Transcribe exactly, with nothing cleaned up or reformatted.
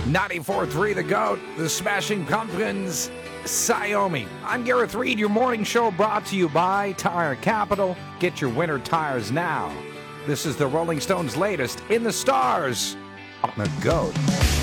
ninety-four three The Goat, The Smashing Pumpkins, Xiaomi. I'm Gareth Reed, your morning show brought to you by Tire Capital. Get your winter tires now. This is the Rolling Stones' latest In the Stars on The Goat.